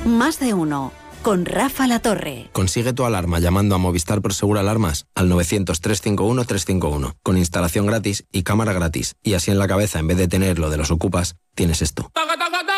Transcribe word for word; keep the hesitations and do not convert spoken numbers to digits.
Más de uno. Con Rafa La Torre. Consigue tu alarma llamando a Movistar Prosegur Alarmas al novecientos, trescientos cincuenta y uno, trescientos cincuenta y uno. Con instalación gratis y cámara gratis. Y así en la cabeza, en vez de tener lo de los ocupas, tienes esto.